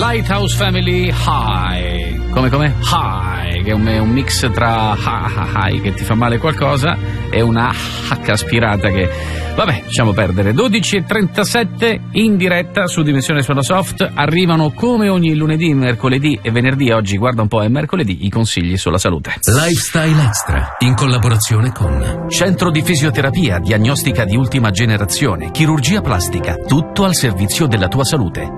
Lighthouse Family High. Come? High, che è un mix tra high che ti fa male qualcosa e una H aspirata che... Vabbè, lasciamo perdere. 12:37 in diretta su Dimensione Suono Soft. Arrivano come ogni lunedì, mercoledì e venerdì. Oggi, guarda un po', è mercoledì, i consigli sulla salute. Lifestyle Extra, in collaborazione con Centro di Fisioterapia, diagnostica di ultima generazione, chirurgia plastica, tutto al servizio della tua salute.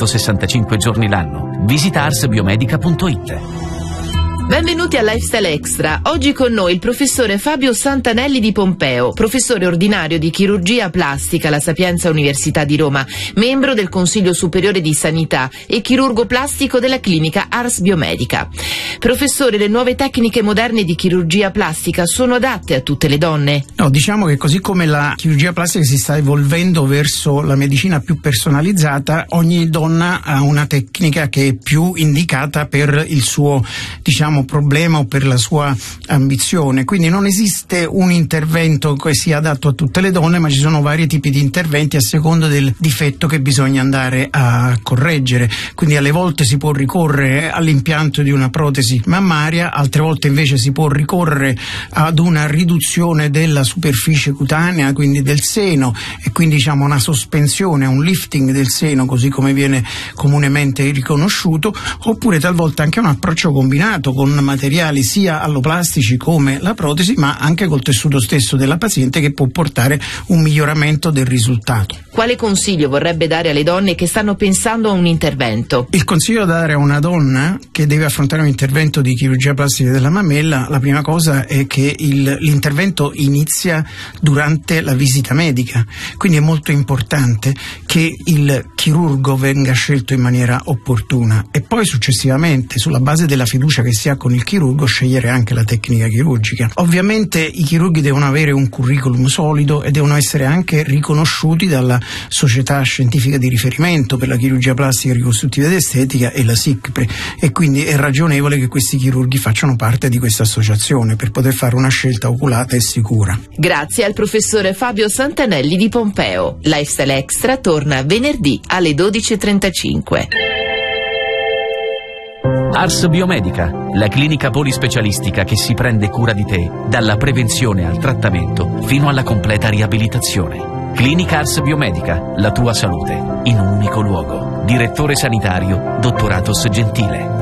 365 giorni l'anno. Visita arsbiomedica.it. Benvenuti a Lifestyle Extra. Oggi con noi il professore Fabio Santanelli di Pompeo, professore ordinario di chirurgia plastica alla Sapienza Università di Roma, membro del Consiglio Superiore di Sanità e chirurgo plastico della clinica Ars Biomedica. Professore, le nuove tecniche moderne di chirurgia plastica sono adatte a tutte le donne? No, diciamo che così come la chirurgia plastica si sta evolvendo verso la medicina più personalizzata, ogni donna ha una tecnica che è più indicata per il suo, problema o per la sua ambizione. Quindi non esiste un intervento che sia adatto a tutte le donne, ma ci sono vari tipi di interventi a seconda del difetto che bisogna andare a correggere. Quindi alle volte si può ricorrere all'impianto di una protesi mammaria, altre volte invece si può ricorrere ad una riduzione della superficie cutanea, quindi del seno, e quindi una sospensione, un lifting del seno, così come viene comunemente riconosciuto, oppure talvolta anche un approccio combinato con materiali sia alloplastici come la protesi, ma anche col tessuto stesso della paziente, che può portare un miglioramento del risultato. Quale consiglio vorrebbe dare alle donne che stanno pensando a un intervento? Il consiglio da dare a una donna che deve affrontare un intervento di chirurgia plastica della mamella, la prima cosa è che l'intervento inizia durante la visita medica, quindi è molto importante che il chirurgo venga scelto in maniera opportuna e poi successivamente, sulla base della fiducia che si ha con il chirurgo, scegliere anche la tecnica chirurgica. Ovviamente i chirurghi devono avere un curriculum solido e devono essere anche riconosciuti dalla Società Scientifica di Riferimento per la Chirurgia Plastica Ricostruttiva ed Estetica e la SICPRI, e quindi è ragionevole che questi chirurghi facciano parte di questa associazione per poter fare una scelta oculata e sicura. Grazie al professore Fabio Santanelli di Pompeo. Lifestyle Extra torna venerdì alle 12:35. Ars Biomedica, la clinica polispecialistica che si prende cura di te, dalla prevenzione al trattamento fino alla completa riabilitazione. Clinica Ars Biomedica, la tua salute in un unico luogo. Direttore sanitario, Dottor Athos Gentile.